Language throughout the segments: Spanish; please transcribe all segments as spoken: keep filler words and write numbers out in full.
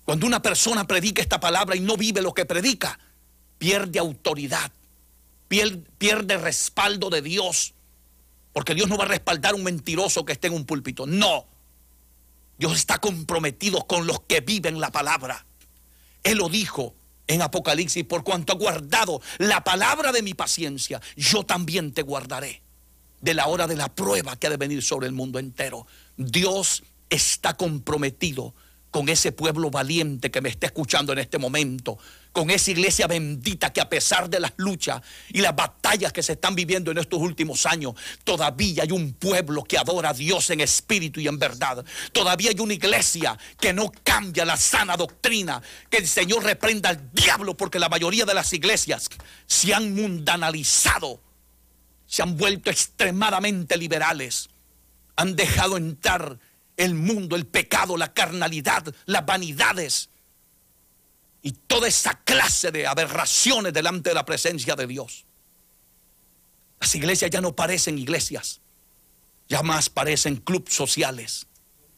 Cuando una persona predica esta palabra y no vive lo que predica, pierde autoridad, pierde, pierde respaldo de Dios. Porque Dios no va a respaldar a un mentiroso que esté en un púlpito. No. Dios está comprometido con los que viven la palabra. Él lo dijo en Apocalipsis: por cuanto has guardado la palabra de mi paciencia, yo también te guardaré de la hora de la prueba que ha de venir sobre el mundo entero. Dios está comprometido con ese pueblo valiente que me está escuchando en este momento, con esa iglesia bendita que, a pesar de las luchas y las batallas que se están viviendo en estos últimos años, todavía hay un pueblo que adora a Dios en espíritu y en verdad. Todavía hay una iglesia que no cambia la sana doctrina. Que el Señor reprenda al diablo, porque la mayoría de las iglesias se han mundanalizado, se han vuelto extremadamente liberales, han dejado entrar el mundo, el pecado, la carnalidad, las vanidades y toda esa clase de aberraciones delante de la presencia de Dios. Las iglesias ya no parecen iglesias, ya más parecen clubes sociales.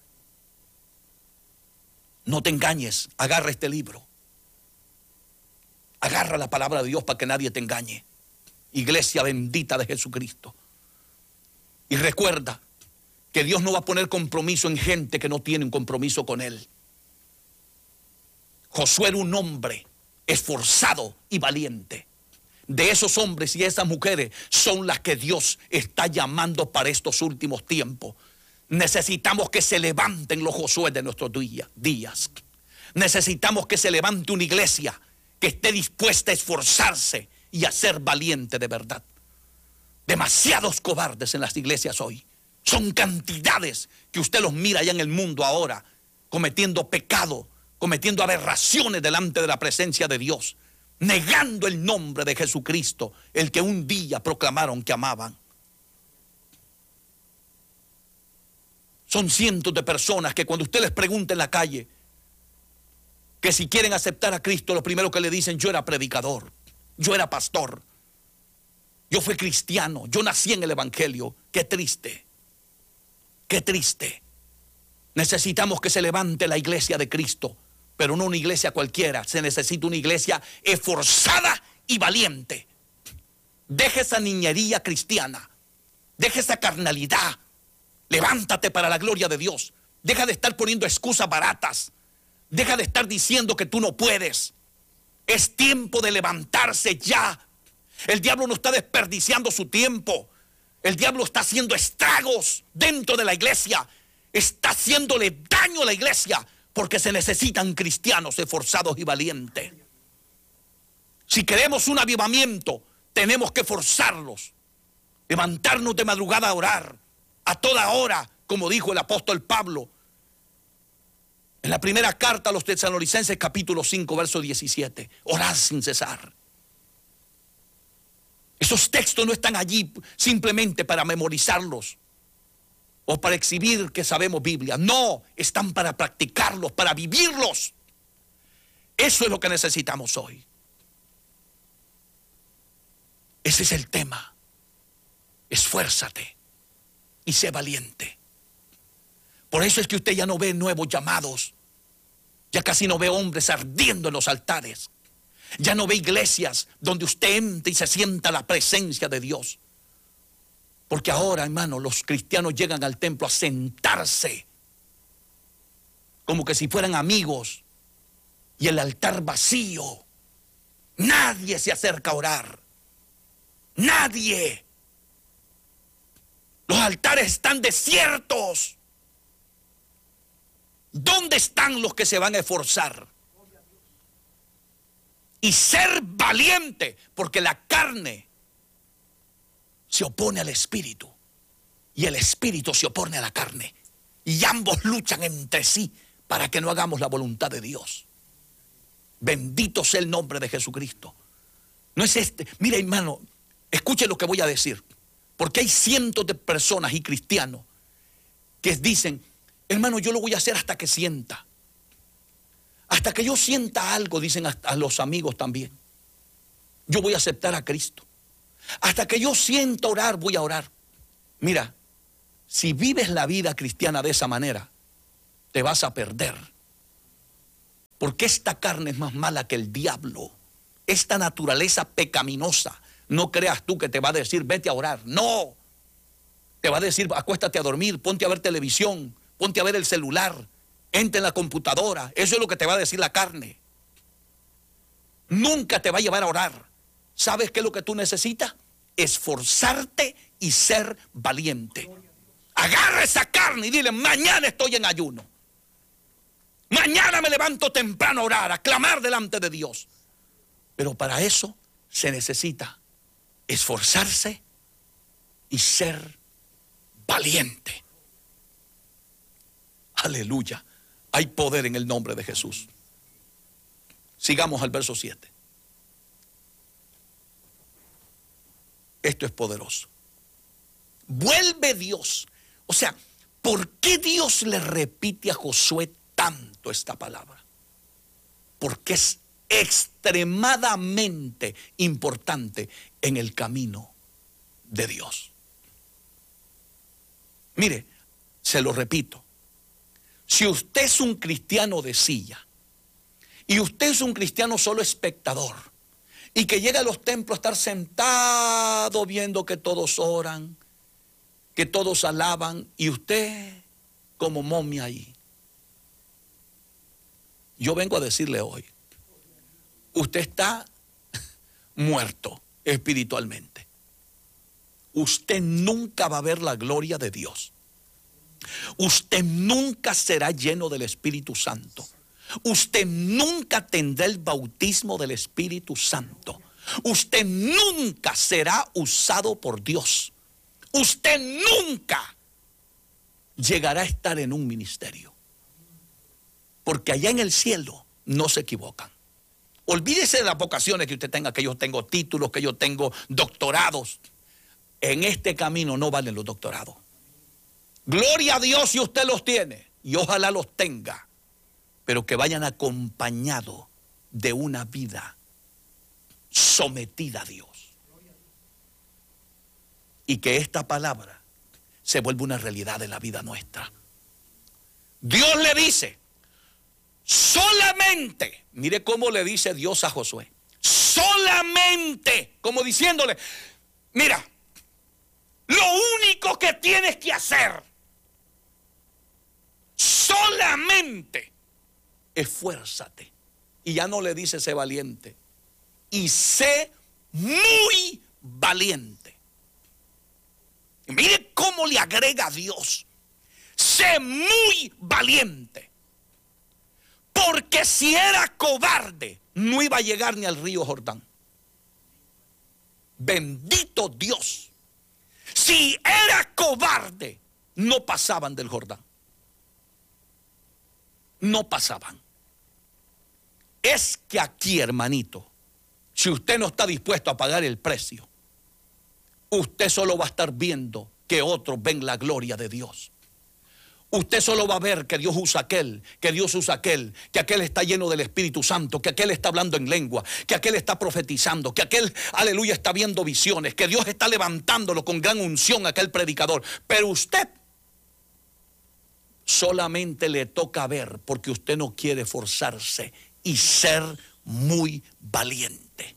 No te engañes, agarra este libro, agarra la palabra de Dios para que nadie te engañe. Iglesia bendita de Jesucristo. Y recuerda que Dios no va a poner compromiso en gente que no tiene un compromiso con Él. Josué era un hombre esforzado y valiente. De esos hombres y esas mujeres son las que Dios está llamando para estos últimos tiempos. Necesitamos que se levanten los Josué de nuestros días. Necesitamos que se levante una iglesia que esté dispuesta a esforzarse y a ser valiente de verdad. Demasiados cobardes en las iglesias hoy. Son cantidades que usted los mira allá en el mundo ahora, cometiendo pecado, cometiendo aberraciones delante de la presencia de Dios, negando el nombre de Jesucristo, el que un día proclamaron que amaban. Son cientos de personas que, cuando usted les pregunta en la calle que si quieren aceptar a Cristo, lo primero que le dicen: yo era predicador, yo era pastor, yo fui cristiano, yo nací en el evangelio. Qué triste. Qué triste. Necesitamos que se levante la iglesia de Cristo, pero no una iglesia cualquiera. Se necesita una iglesia esforzada y valiente. Deje esa niñería cristiana, deje esa carnalidad. Levántate para la gloria de Dios. Deja de estar poniendo excusas baratas. Deja de estar diciendo que tú no puedes. Es tiempo de levantarse ya. El diablo no está desperdiciando su tiempo. El diablo está haciendo estragos dentro de la iglesia. Está haciéndole daño a la iglesia, porque se necesitan cristianos esforzados y valientes. Si queremos un avivamiento, tenemos que forzarlos. Levantarnos de madrugada a orar, a toda hora, como dijo el apóstol Pablo en la primera carta a los Tesalonicenses, capítulo cinco, verso diecisiete. Orad sin cesar. Esos textos no están allí simplemente para memorizarlos o para exhibir que sabemos Biblia. No, están para practicarlos, para vivirlos. Eso es lo que necesitamos hoy. Ese es el tema. Esfuérzate y sé valiente. Por eso es que usted ya no ve nuevos llamados. Ya casi no ve hombres ardiendo en los altares. Ya no ve iglesias donde usted entre y se sienta la presencia de Dios. Porque ahora, hermano, los cristianos llegan al templo a sentarse como que si fueran amigos, y el altar vacío. Nadie se acerca a orar. Nadie. Los altares están desiertos. ¿Dónde están los que se van a esforzar? Y ser valiente, porque la carne se opone al espíritu y el espíritu se opone a la carne, y ambos luchan entre sí para que no hagamos la voluntad de Dios. Bendito sea el nombre de Jesucristo. No es este, mira, hermano, escuche lo que voy a decir, porque hay cientos de personas y cristianos que dicen: hermano, yo lo voy a hacer hasta que sienta. Hasta que yo sienta algo, dicen a los amigos también, yo voy a aceptar a Cristo. Hasta que yo sienta orar, voy a orar. Mira, si vives la vida cristiana de esa manera, te vas a perder. Porque esta carne es más mala que el diablo. Esta naturaleza pecaminosa. No creas tú que te va a decir, vete a orar. No. Te va a decir, acuéstate a dormir, ponte a ver televisión, ponte a ver el celular, entra en la computadora. Eso es lo que te va a decir la carne. Nunca te va a llevar a orar. ¿Sabes qué es lo que tú necesitas? Esforzarte y ser valiente. Agarra esa carne y dile, mañana estoy en ayuno. Mañana me levanto temprano a orar, a clamar delante de Dios. Pero para eso se necesita esforzarse y ser valiente. Aleluya. Hay poder en el nombre de Jesús. Sigamos al verso siete. Esto es poderoso. Vuelve Dios. O sea, ¿por qué Dios le repite a Josué tanto esta palabra? Porque es extremadamente importante en el camino de Dios. Mire, se lo repito. Si usted es un cristiano de silla y usted es un cristiano solo espectador y que llega a los templos a estar sentado viendo que todos oran, que todos alaban y usted como momia ahí, yo vengo a decirle hoy, usted está muerto espiritualmente. Usted nunca va a ver la gloria de Dios. Usted nunca será lleno del Espíritu Santo. Usted nunca tendrá el bautismo del Espíritu Santo. Usted nunca será usado por Dios. Usted nunca llegará a estar en un ministerio. Porque allá en el cielo no se equivocan. Olvídese de las vocaciones que usted tenga, que yo tengo títulos, que yo tengo doctorados. En este camino no valen los doctorados. Gloria a Dios si usted los tiene, y ojalá los tenga, pero que vayan acompañados de una vida sometida a Dios. Y que esta palabra se vuelva una realidad en la vida nuestra. Dios le dice, solamente, mire cómo le dice Dios a Josué, solamente, como diciéndole, mira, lo único que tienes que hacer, solamente, esfuérzate. Y ya no le dice sé valiente. Y sé muy valiente. Y mire cómo le agrega a Dios. Sé muy valiente. Porque si era cobarde, no iba a llegar ni al río Jordán. Bendito Dios. Si era cobarde, no pasaban del Jordán. No pasaban. Es que aquí, hermanito, si usted no está dispuesto a pagar el precio, usted solo va a estar viendo que otros ven la gloria de Dios. Usted solo va a ver que Dios usa aquel, que Dios usa aquel, que aquel está lleno del Espíritu Santo, que aquel está hablando en lengua, que aquel está profetizando, que aquel, aleluya, está viendo visiones, que Dios está levantándolo con gran unción a aquel predicador. Pero usted solamente le toca ver porque usted no quiere forzarse y ser muy valiente.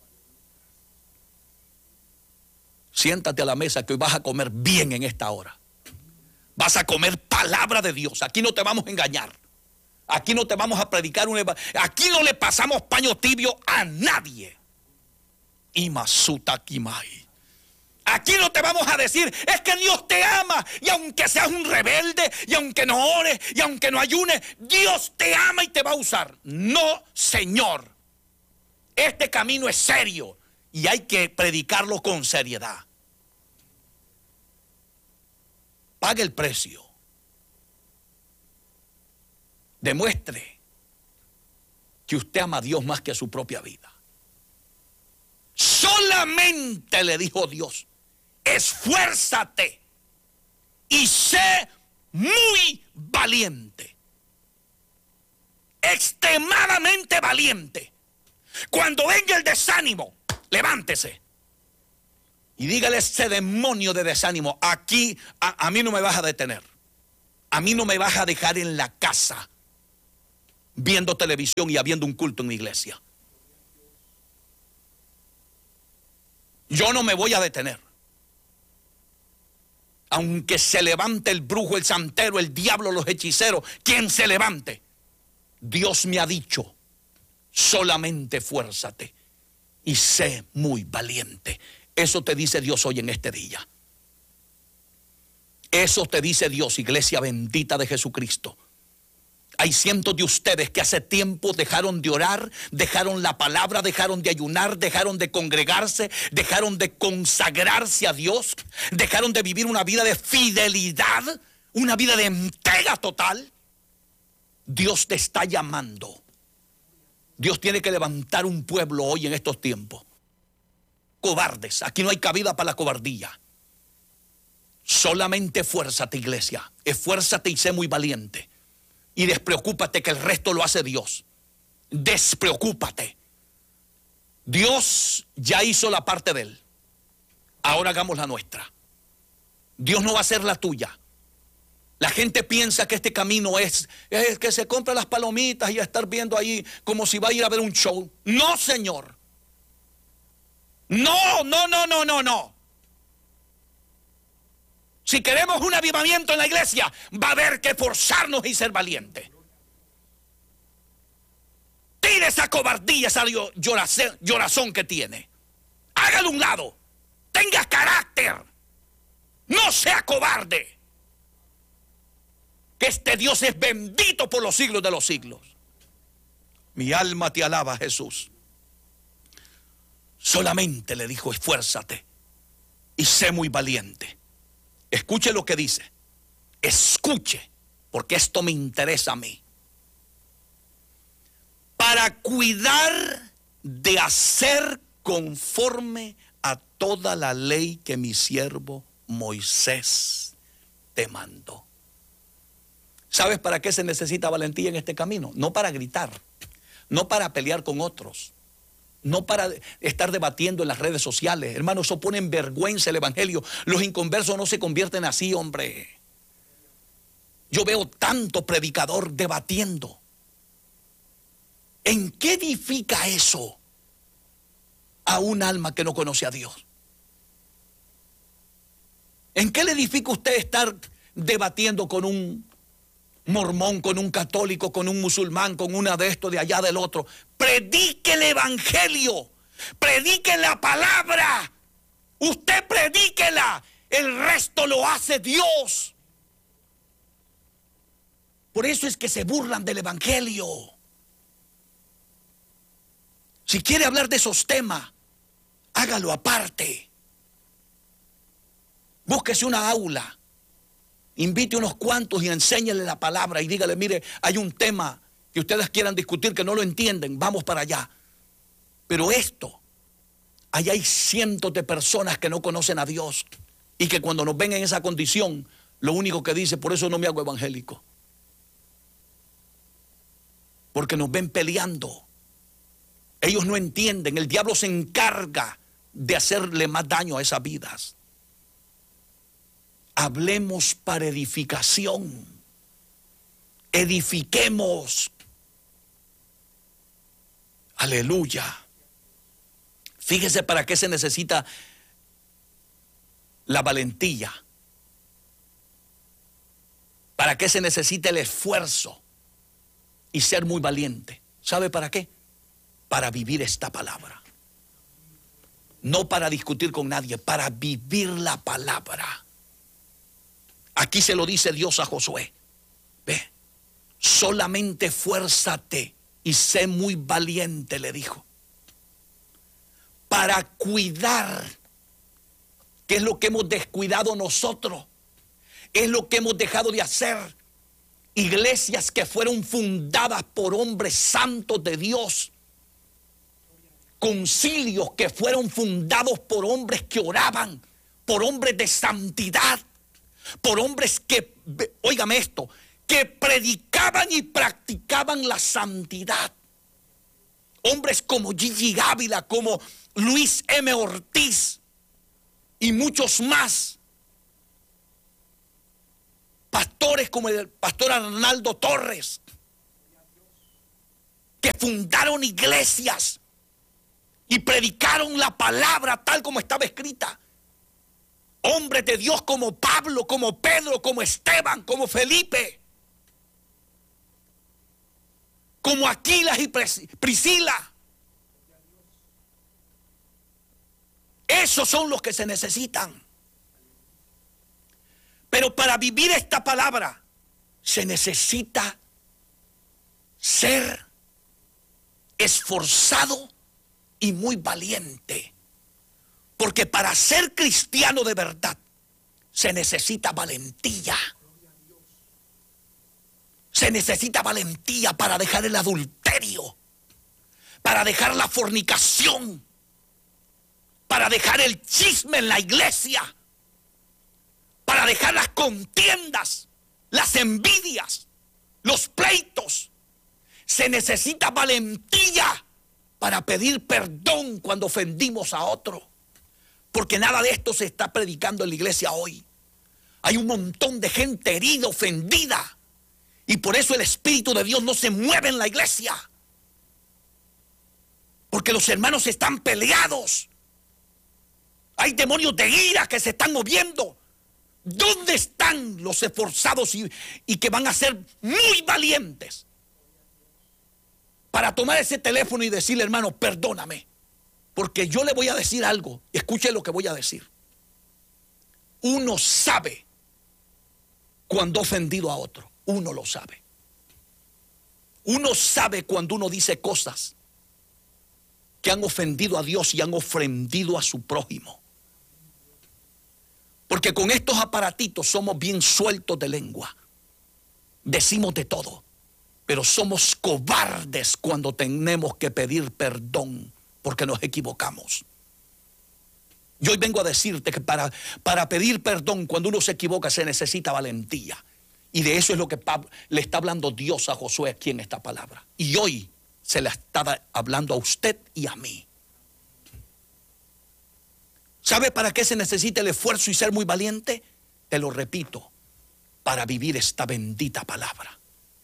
Siéntate a la mesa que hoy vas a comer bien en esta hora. Vas a comer palabra de Dios. Aquí no te vamos a engañar. Aquí no te vamos a predicar un evangelio. Aquí no le pasamos paño tibio a nadie. Imasuta Kimai. Aquí no te vamos a decir, es que Dios te ama, y aunque seas un rebelde, y aunque no ores, y aunque no ayunes, Dios te ama y te va a usar. No, Señor. Este camino es serio y hay que predicarlo con seriedad. Pague el precio. Demuestre que usted ama a Dios más que a su propia vida. Solamente le dijo Dios, esfuérzate y sé muy valiente. Extremadamente valiente. Cuando venga el desánimo, levántese y dígale a ese demonio de desánimo, aquí a, a mí no me vas a detener, a mí no me vas a dejar en la casa. viendo televisión y habiendo un culto en mi iglesia. Yo no me voy a detener. Aunque se levante el brujo, el santero, el diablo, los hechiceros, quien se levante, Dios me ha dicho, solamente esfuérzate y sé muy valiente. Eso te dice Dios hoy en este día. Eso te dice Dios, iglesia bendita de Jesucristo. Hay cientos de ustedes que hace tiempo dejaron de orar, dejaron la palabra, dejaron de ayunar, dejaron de congregarse, dejaron de consagrarse a Dios, dejaron de vivir una vida de fidelidad, una vida de entrega total. Dios te está llamando. Dios tiene que levantar un pueblo hoy en estos tiempos. Cobardes, aquí no hay cabida para la cobardía. Solamente esfuérzate, iglesia, esfuérzate y sé muy valiente. Y despreocúpate que el resto lo hace Dios. Despreocúpate. Dios ya hizo la parte de él. Ahora hagamos la nuestra. Dios no va a hacer la tuya. La gente piensa que este camino es, es que se compra las palomitas y a estar viendo ahí como si va a ir a ver un show. No, Señor. No, no, no, no, no, no. Si queremos un avivamiento en la iglesia, va a haber que forzarnos y ser valientes. Tire esa cobardía, esa llorazón que tiene. Hágalo a un lado. Tenga carácter. No sea cobarde. Que este Dios es bendito por los siglos de los siglos. Mi alma te alaba, Jesús. Solamente le dijo, esfuérzate y sé muy valiente. Escuche lo que dice. Escuche, porque esto me interesa a mí. Para cuidar de hacer conforme a toda la ley que mi siervo Moisés te mandó. ¿Sabes para qué se necesita valentía en este camino? No para gritar, no para pelear con otros, no para estar debatiendo en las redes sociales. Hermanos, eso pone en vergüenza el evangelio. Los inconversos no se convierten así, hombre. Yo veo tanto predicador debatiendo. ¿En qué edifica eso a un alma que no conoce a Dios? ¿En qué le edifica usted estar debatiendo con un mormón, con un católico, con un musulmán, con una de esto, de allá, del otro? Predique el evangelio, predique la palabra. Usted predíquela, el resto lo hace Dios. Por eso es que se burlan del evangelio. Si quiere hablar de esos temas, hágalo aparte. Búsquese una aula, invite unos cuantos y enséñele la palabra y dígale, mire, hay un tema que ustedes quieran discutir que no lo entienden, vamos para allá. Pero esto, allá hay cientos de personas que no conocen a Dios y que cuando nos ven en esa condición, lo único que dice, por eso no me hago evangélico. Porque nos ven peleando. Ellos no entienden, el diablo se encarga de hacerle más daño a esas vidas. Hablemos para edificación. Edifiquemos. Aleluya. Fíjese para qué se necesita la valentía. Para qué se necesita el esfuerzo y ser muy valiente. ¿Sabe para qué? Para vivir esta palabra. No para discutir con nadie, para vivir la palabra. Aquí se lo dice Dios a Josué. Ve, solamente esfuérzate y sé muy valiente, le dijo. Para cuidar, que es lo que hemos descuidado nosotros, es lo que hemos dejado de hacer. Iglesias que fueron fundadas por hombres santos de Dios. Concilios que fueron fundados por hombres que oraban, por hombres de santidad, por hombres que, óigame esto, que predicaban y practicaban la santidad. Hombres como Gigi Ávila, como Luis M. Ortiz y muchos más. Pastores como el pastor Arnaldo Torres. que fundaron iglesias y predicaron la palabra tal como estaba escrita. Hombres de Dios como Pablo, como Pedro, como Esteban, como Felipe, como Aquilas y Priscila. Esos son los que se necesitan. Pero para vivir esta palabra se necesita ser esforzado y muy valiente. Porque para ser cristiano de verdad se necesita valentía. Se necesita valentía para dejar el adulterio, para dejar la fornicación, para dejar el chisme en la iglesia, para dejar las contiendas, las envidias, los pleitos. Se necesita valentía para pedir perdón cuando ofendimos a otro. Porque nada de esto se está predicando en la iglesia hoy. Hay un montón de gente herida, ofendida. Y por eso el Espíritu de Dios no se mueve en la iglesia. Porque los hermanos están peleados. Hay demonios de ira que se están moviendo. ¿Dónde están los esforzados y, y que van a ser muy valientes para tomar ese teléfono y decirle, hermano, perdóname? Porque yo le voy a decir algo. Escuche lo que voy a decir. Uno sabe cuando ha ofendido a otro. Uno lo sabe. Uno sabe cuando uno dice cosas que han ofendido a Dios y han ofendido a su prójimo. Porque con estos aparatitos somos bien sueltos de lengua. Decimos de todo. Pero somos cobardes cuando tenemos que pedir perdón porque nos equivocamos. Yo hoy vengo a decirte que para, para pedir perdón cuando uno se equivoca se necesita valentía. Y de eso es lo que Pablo, le está hablando Dios a Josué aquí en esta palabra. Y hoy se la está hablando a usted y a mí. ¿Sabe para qué se necesita el esfuerzo y ser muy valiente? Te lo repito, para vivir esta bendita palabra.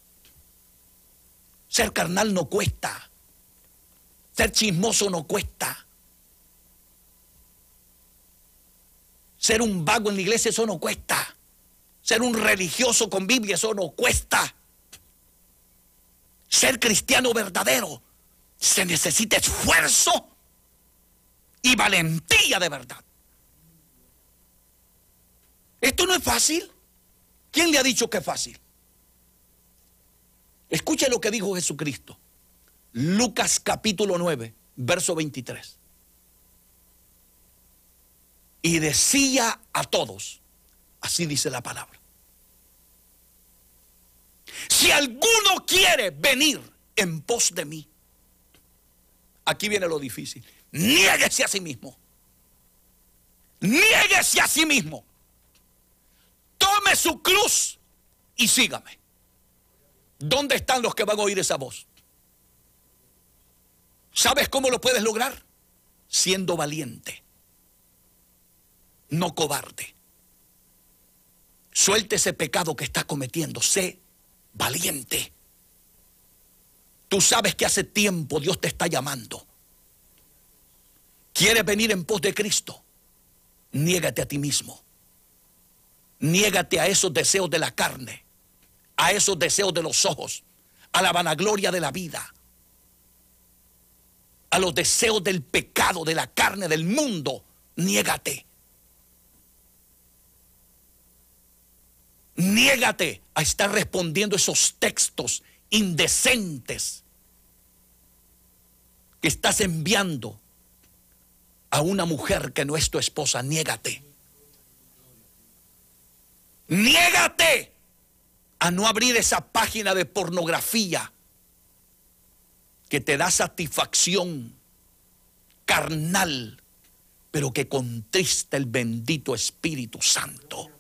Ser carnal no cuesta. Ser chismoso no cuesta. Ser un vago en la iglesia, eso no cuesta. Ser un religioso con Biblia, eso no cuesta. Ser cristiano verdadero, se necesita esfuerzo y valentía de verdad. Esto no es fácil. ¿Quién le ha dicho que es fácil? Escuche lo que dijo Jesucristo. Lucas capítulo nueve, verso veintitrés. Y decía a todos, así dice la palabra: si alguno quiere venir en pos de mí, aquí viene lo difícil, niéguese a sí mismo. Niéguese a sí mismo. Tome su cruz y sígame. ¿Dónde están los que van a oír esa voz? ¿Sabes cómo lo puedes lograr? Siendo valiente, no cobarde. Suelte ese pecado que estás cometiendo. Sé valiente. Tú sabes que hace tiempo Dios te está llamando. ¿Quieres venir en pos de Cristo? Niégate a ti mismo. Niégate a esos deseos de la carne, a esos deseos de los ojos, a la vanagloria de la vida, a los deseos del pecado, de la carne, del mundo. Niégate. Niégate a estar respondiendo esos textos indecentes que estás enviando a una mujer que no es tu esposa. Niégate. Niégate a no abrir esa página de pornografía que te da satisfacción carnal, pero que contrista el bendito Espíritu Santo.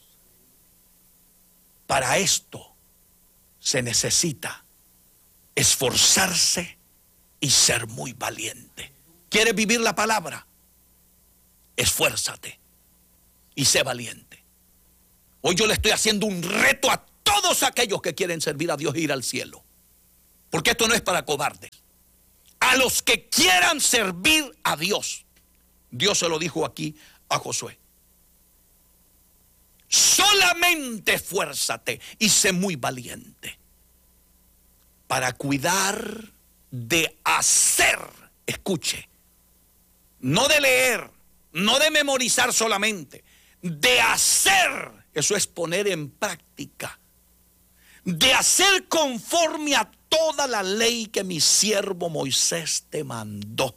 Para esto se necesita esforzarse y ser muy valiente. ¿Quieres vivir la palabra? Esfuérzate y sé valiente. Hoy yo le estoy haciendo un reto a todos aquellos que quieren servir a Dios e ir al cielo. porque esto no es para cobardes. A los que quieran servir a Dios, Dios se lo dijo aquí a Josué. Solamente esfuérzate y sé muy valiente para cuidar de hacer, escuche, no de leer, no de memorizar solamente, de hacer, eso es poner en práctica, de hacer conforme a toda la ley que mi siervo Moisés te mandó.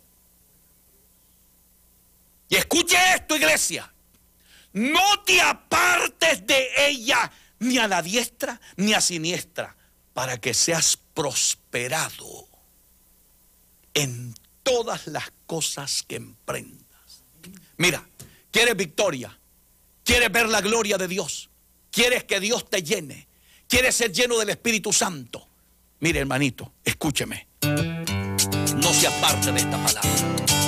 Y escuche esto, iglesia. No te apartes de ella ni a la diestra ni a siniestra, para que seas prosperado en todas las cosas que emprendas. Mira, ¿quieres victoria? ¿Quieres ver la gloria de Dios? ¿Quieres que Dios te llene? ¿Quieres ser lleno del Espíritu Santo? Mire, hermanito, escúcheme. No se aparte de esta palabra.